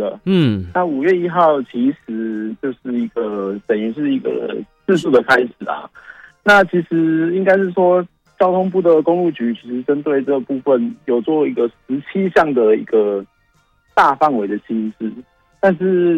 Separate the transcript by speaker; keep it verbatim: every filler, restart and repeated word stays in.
Speaker 1: 了。
Speaker 2: 嗯，
Speaker 1: 那五月一号其实就是一个等于是一个次数的开始啊。那其实应该是说，交通部的公路局其实针对这部分有做一个十七项的一个大范围的新制，但是